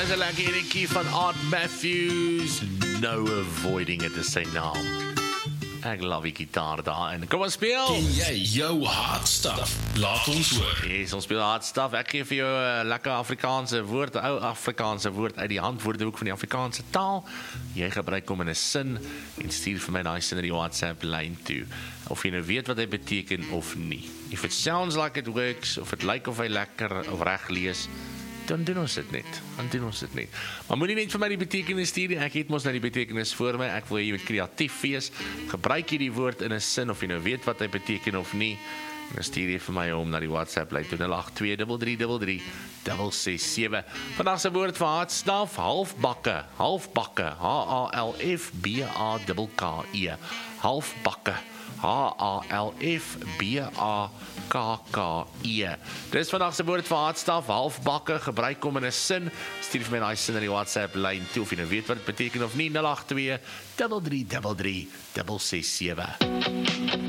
Is 'n lekker enetjie van Art Matthews. No avoiding it, is sy naam. Ek love die gitaar daar en kom ons speel. Ken jy jou hard stuff? Laat ons hoor. Yes, ons speel hard stuff. Ek gee vir jou 'n lekker Afrikaanse woord, 'n ou Afrikaanse woord uit die handwoordeboek van die Afrikaanse taal. Jy gebruik hom in 'n sin en stuur vir my daai sin in die WhatsApp lyn toe. Of jy nou weet wat hy beteken of nie. If it sounds like it works, of it lyk of hy lekker of reg lees, dan doen ons dit net. Maar moenie net vir my die betekenis stuur nie. Ek het mos nou die betekenis voor my. Ek wil jy moet kreatief wees. Gebruik jy die woord in 'n sin of jy nou weet wat hy beteken of nie. En dan stuur jy vir my hom na die WhatsApp lyn toe 0823333667. Vandag se woord vir hardstaf, halfbakke. HALFBAKKE. Halfbakke. HALFBAKKE. Dis vandag se woord vir hardstaf, halfbakke. Gebruik hom in 'n sin. Stuur vir my daai sin in die WhatsApp lyn toe of jy nou weet wat dit beteken of nie. 082 333 667.